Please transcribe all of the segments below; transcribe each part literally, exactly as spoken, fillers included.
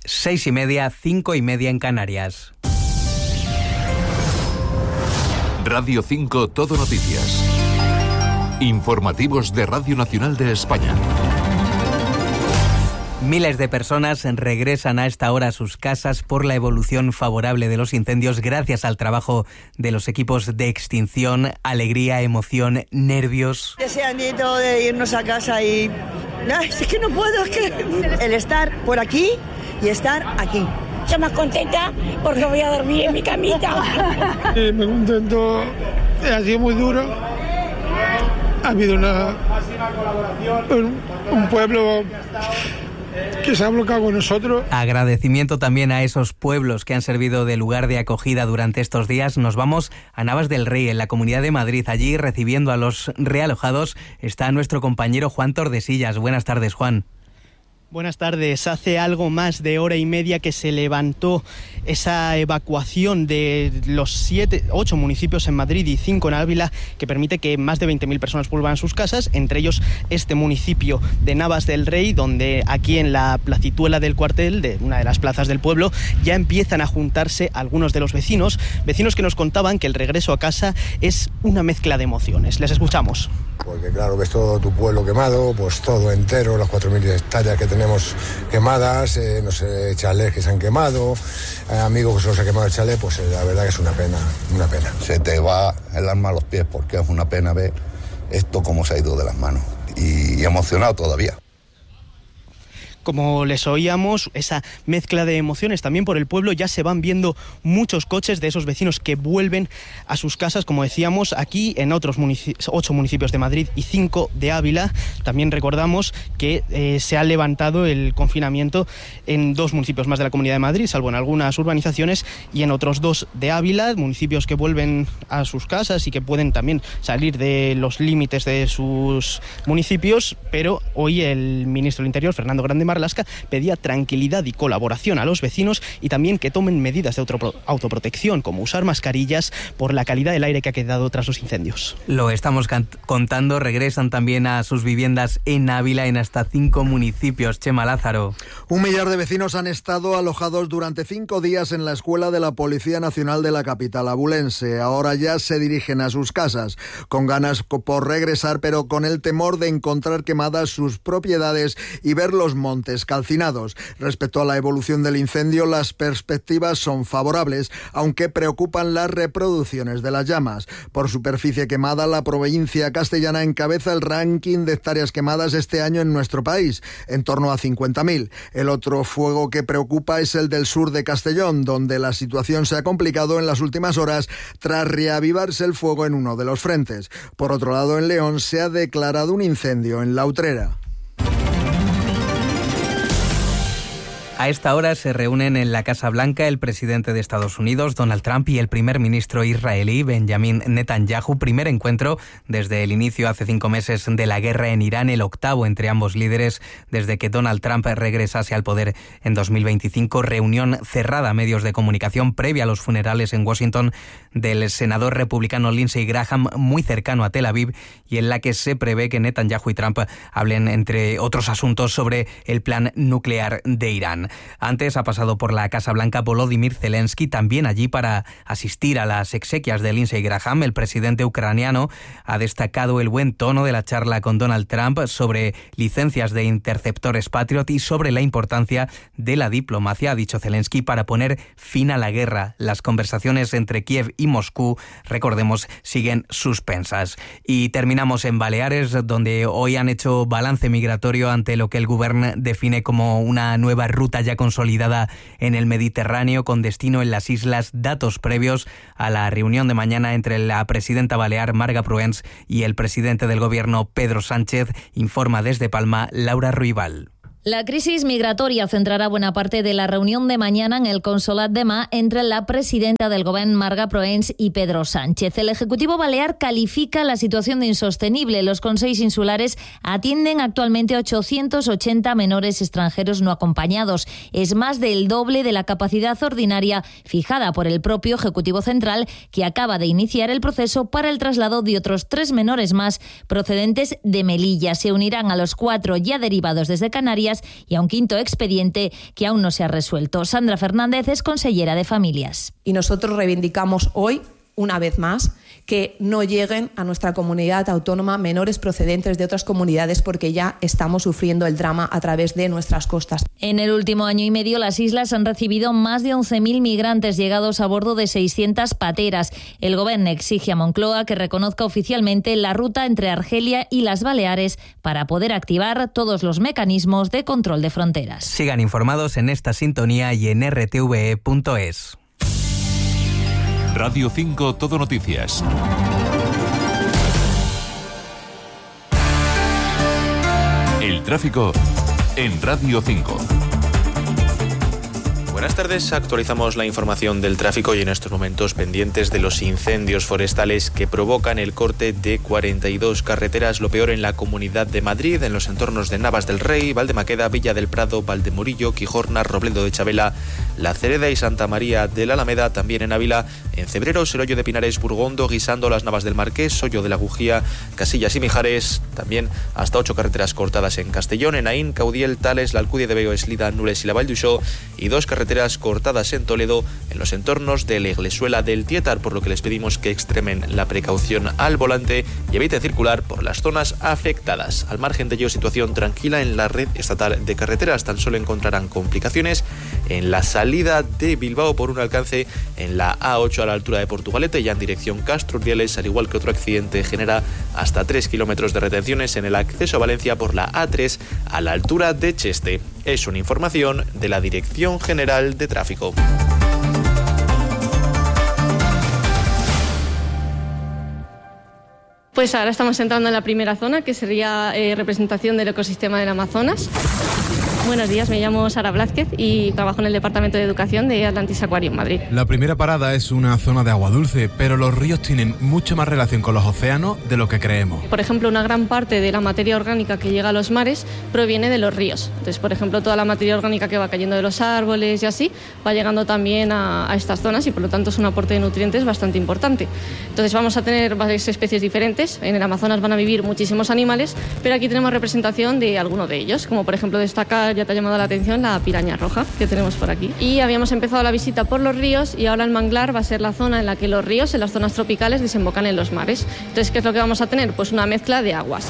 seis y media, cinco y media en Canarias. Radio cinco Todo Noticias. Informativos de Radio Nacional de España. Miles de personas regresan a esta hora a sus casas por la evolución favorable de los incendios gracias al trabajo de los equipos de extinción. Alegría, emoción, nervios. Deseandito de irnos a casa y... Ay, es que no puedo, es que... El estar por aquí y estar aquí. Estoy más contenta porque voy a dormir en mi camita. Eh, me contento, ha sido muy duro. Ha habido una, un, un pueblo que se ha bloqueado con nosotros. Agradecimiento también a esos pueblos que han servido de lugar de acogida durante estos días. Nos vamos a Navas del Rey, en la Comunidad de Madrid. Allí, recibiendo a los realojados, está nuestro compañero Juan Tordesillas. Buenas tardes, Juan. Buenas tardes. Hace algo más de hora y media que se levantó esa evacuación de los siete, ocho municipios en Madrid y cinco en Ávila, que permite que más de veinte mil personas vuelvan a sus casas, entre ellos este municipio de Navas del Rey, donde aquí en la placituela del cuartel, de una de las plazas del pueblo, ya empiezan a juntarse algunos de los vecinos, vecinos que nos contaban que el regreso a casa es una mezcla de emociones. Les escuchamos. Porque claro, ves todo tu pueblo quemado, pues todo entero, las cuatro mil hectáreas que tenemos quemadas, eh, no sé, chalés que se han quemado, eh, amigos que se los ha quemado el chalet, pues eh, la verdad que es una pena, una pena. Se te va el alma a los pies porque es una pena ver esto cómo se ha ido de las manos y, y emocionado todavía. Como les oíamos, esa mezcla de emociones también por el pueblo. Ya se van viendo muchos coches de esos vecinos que vuelven a sus casas, como decíamos, aquí en otros municipios, ocho municipios de Madrid y cinco de Ávila. También recordamos que eh, se ha levantado el confinamiento en dos municipios más de la Comunidad de Madrid, salvo en algunas urbanizaciones, y en otros dos de Ávila, municipios que vuelven a sus casas y que pueden también salir de los límites de sus municipios. Pero hoy el ministro del Interior, Fernando Grande Marlaska, pedía tranquilidad y colaboración a los vecinos y también que tomen medidas de autoprotección, como usar mascarillas por la calidad del aire que ha quedado tras los incendios. Lo estamos contando, regresan también a sus viviendas en Ávila en hasta cinco municipios. Chema Lázaro. Un millar de vecinos han estado alojados durante cinco días en la escuela de la Policía Nacional de la capital abulense. Ahora ya se dirigen a sus casas, con ganas por regresar, pero con el temor de encontrar quemadas sus propiedades y ver los montes calcinados. Respecto a la evolución del incendio, las perspectivas son favorables, aunque preocupan las reproducciones de las llamas. Por superficie quemada, la provincia castellana encabeza el ranking de hectáreas quemadas este año en nuestro país, en torno a cincuenta mil. El otro fuego que preocupa es el del sur de Castellón, donde la situación se ha complicado en las últimas horas tras reavivarse el fuego en uno de los frentes. Por otro lado, en León se ha declarado un incendio en La Utrera. A esta hora se reúnen en la Casa Blanca el presidente de Estados Unidos, Donald Trump, y el primer ministro israelí, Benjamin Netanyahu. Primer encuentro desde el inicio hace cinco meses de la guerra en Irán, el octavo entre ambos líderes desde que Donald Trump regresase al poder en dos mil veinticinco. Reunión cerrada a medios de comunicación previa a los funerales en Washington del senador republicano Lindsey Graham, muy cercano a Tel Aviv, y en la que se prevé que Netanyahu y Trump hablen, entre otros asuntos, sobre el plan nuclear de Irán. Antes ha pasado por la Casa Blanca Volodymyr Zelensky, también allí para asistir a las exequias de Lindsey Graham. El presidente ucraniano ha destacado el buen tono de la charla con Donald Trump sobre licencias de interceptores Patriot y sobre la importancia de la diplomacia, ha dicho Zelensky, para poner fin a la guerra. Las conversaciones entre Kiev y Moscú, recordemos, siguen suspensas. Y terminamos en Baleares, donde hoy han hecho balance migratorio ante lo que el Govern define como una nueva ruta ya consolidada en el Mediterráneo con destino en las islas. Datos previos a la reunión de mañana entre la presidenta balear Marga Proens y el presidente del gobierno Pedro Sánchez. Informa desde Palma Laura Ruibal. La crisis migratoria centrará buena parte de la reunión de mañana en el Consolat de Mar entre la presidenta del Gobierno, Marga Proens, y Pedro Sánchez. El Ejecutivo balear califica la situación de insostenible. Los consells insulares atienden actualmente a ochocientos ochenta menores extranjeros no acompañados. Es más del doble de la capacidad ordinaria fijada por el propio Ejecutivo Central, que acaba de iniciar el proceso para el traslado de otros tres menores más procedentes de Melilla. Se unirán a los cuatro ya derivados desde Canarias familias y a un quinto expediente que aún no se ha resuelto. Sandra Fernández es consellera de Familias. Y nosotros reivindicamos hoy, una vez más, que no lleguen a nuestra comunidad autónoma menores procedentes de otras comunidades, porque ya estamos sufriendo el drama a través de nuestras costas. En el último año y medio, las islas han recibido más de once mil migrantes llegados a bordo de seiscientas pateras. El Gobierno exige a Moncloa que reconozca oficialmente la ruta entre Argelia y las Baleares para poder activar todos los mecanismos de control de fronteras. Sigan informados en esta sintonía y en r t v e punto es. Radio cinco Todo Noticias. El tráfico en Radio cinco. Buenas tardes, actualizamos la información del tráfico y en estos momentos pendientes de los incendios forestales que provocan el corte de cuarenta y dos carreteras, lo peor en la Comunidad de Madrid, en los entornos de Navas del Rey, Valdemaqueda, Villa del Prado, Valdemorillo, Quijorna, Robledo de Chabela, La Cereda y Santa María de la Alameda, también en Ávila, en Cebreros, el Hoyo de Pinares, Burgondo, Guisando, Las Navas del Marqués, Hoyo de la Gujía, Casillas y Mijares, también hasta ocho carreteras cortadas en Castellón, en Aín, Caudiel, Tales, la Alcudia de Veo, Eslida, Nules y la Vall d'Uixó, y dos carreteras cortadas en Toledo, en los entornos de la Iglesuela del Tietar, por lo que les pedimos que extremen la precaución al volante y eviten circular por las zonas afectadas. Al margen de ello, situación tranquila en la red estatal de carreteras. Tan solo encontrarán complicaciones en la salida de Bilbao por un alcance en la A ocho a la altura de Portugalete, ya en dirección Castro Urdiales, al igual que otro accidente genera hasta tres kilómetros de retenciones en el acceso a Valencia por la A tres a la altura de Cheste. Es una información de la Dirección General de Tráfico. Pues ahora estamos entrando en la primera zona, que sería eh, representación del ecosistema del Amazonas. Buenos días, me llamo Sara Blázquez y trabajo en el Departamento de Educación de Atlantis Aquarium Madrid. La primera parada es una zona de agua dulce, pero los ríos tienen mucho más relación con los océanos de lo que creemos. Por ejemplo, una gran parte de la materia orgánica que llega a los mares proviene de los ríos. Entonces, por ejemplo, toda la materia orgánica que va cayendo de los árboles y así, va llegando también a, a estas zonas y por lo tanto es un aporte de nutrientes bastante importante. Entonces vamos a tener varias especies diferentes. En el Amazonas van a vivir muchísimos animales, pero aquí tenemos representación de algunos de ellos, como por ejemplo destaca, ya te ha llamado la atención, la piraña roja que tenemos por aquí. Y habíamos empezado la visita por los ríos y ahora el manglar va a ser la zona en la que los ríos, en las zonas tropicales, desembocan en los mares. Entonces, ¿qué es lo que vamos a tener? Pues una mezcla de aguas.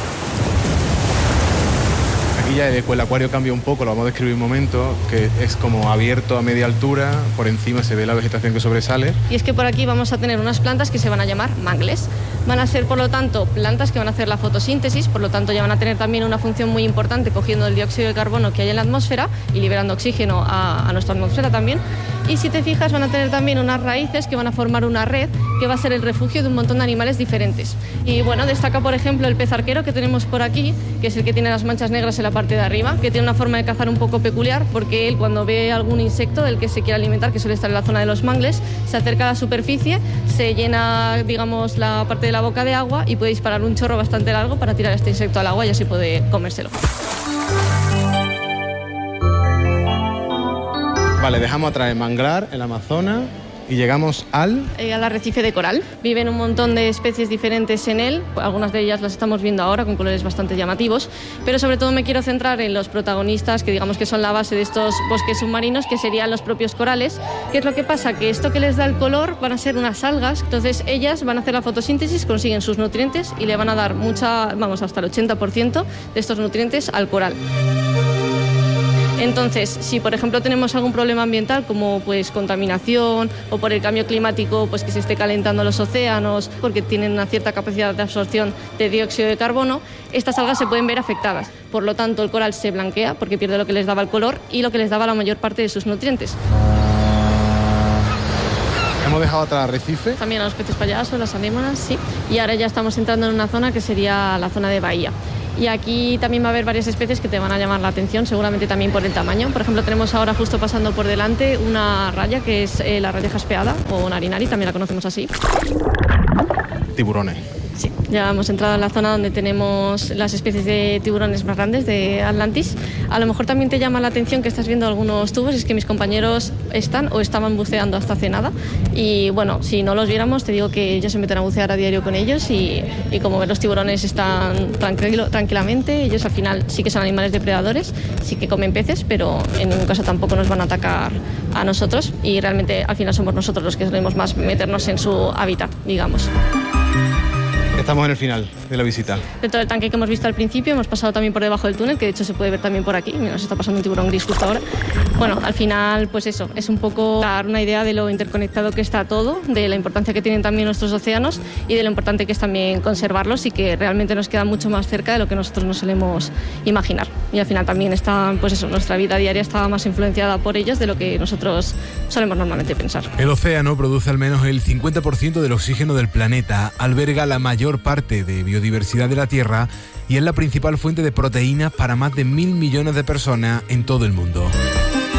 Aquí ya el acuario cambia un poco, lo vamos a describir un momento, que es como abierto a media altura, por encima se ve la vegetación que sobresale. Y es que por aquí vamos a tener unas plantas que se van a llamar mangles. Van a ser, por lo tanto, plantas que van a hacer la fotosíntesis, por lo tanto ya van a tener también una función muy importante cogiendo el dióxido de carbono que hay en la atmósfera y liberando oxígeno a, a nuestra atmósfera también. Y si te fijas, van a tener también unas raíces que van a formar una red que va a ser el refugio de un montón de animales diferentes. Y bueno, destaca por ejemplo el pez arquero que tenemos por aquí, que es el que tiene las manchas negras en la parte de arriba, que tiene una forma de cazar un poco peculiar, porque él cuando ve algún insecto del que se quiere alimentar, que suele estar en la zona de los mangles, se acerca a la superficie, se llena, digamos, la parte de la boca de agua y puede disparar un chorro bastante largo para tirar este insecto al agua y así puede comérselo. Vale, dejamos atrás el manglar, el Amazonas, y llegamos al... Eh, al arrecife de coral. Viven un montón de especies diferentes en él, algunas de ellas las estamos viendo ahora con colores bastante llamativos, pero sobre todo me quiero centrar en los protagonistas, que digamos que son la base de estos bosques submarinos, que serían los propios corales. ¿Qué es lo que pasa? Que esto que les da el color van a ser unas algas, entonces ellas van a hacer la fotosíntesis, consiguen sus nutrientes y le van a dar mucha, vamos, hasta el ochenta por ciento de estos nutrientes al coral. Entonces, si por ejemplo tenemos algún problema ambiental como pues contaminación o por el cambio climático, pues que se esté calentando los océanos porque tienen una cierta capacidad de absorción de dióxido de carbono, estas algas se pueden ver afectadas. Por lo tanto, el coral se blanquea porque pierde lo que les daba el color y lo que les daba la mayor parte de sus nutrientes. Hemos dejado atrás arrecife. También a los peces payasos, las anémonas, sí. Y ahora ya estamos entrando en una zona que sería la zona de bahía. Y aquí también va a haber varias especies que te van a llamar la atención, seguramente también por el tamaño. Por ejemplo, tenemos ahora justo pasando por delante una raya que es eh, la raya jaspeada o narinari, también la conocemos así. Tiburones. Sí, ya hemos entrado en la zona donde tenemos las especies de tiburones más grandes de Atlantis. A lo mejor también te llama la atención que estás viendo algunos tubos, es que mis compañeros están o estaban buceando hasta hace nada y bueno, si no los viéramos te digo que ellos se meten a bucear a diario con ellos y, y como ven los tiburones están tranquilo, tranquilamente, ellos al final sí que son animales depredadores, sí que comen peces, pero en ningún caso tampoco nos van a atacar a nosotros y realmente al final somos nosotros los que solemos más meternos en su hábitat, digamos. Estamos en el final de la visita. Dentro del tanque que hemos visto al principio, hemos pasado también por debajo del túnel, que de hecho se puede ver también por aquí. Mira, nos está pasando un tiburón gris justo ahora. Bueno, al final, pues eso, es un poco dar una idea de lo interconectado que está todo, de la importancia que tienen también nuestros océanos y de lo importante que es también conservarlos y que realmente nos queda mucho más cerca de lo que nosotros nos solemos imaginar. Y al final también está, pues eso, nuestra vida diaria está más influenciada por ellos de lo que nosotros solemos normalmente pensar. El océano produce al menos el cincuenta por ciento del oxígeno del planeta, alberga la mayor parte de biodiversidad de la Tierra y es la principal fuente de proteínas para más de mil millones de personas en todo el mundo.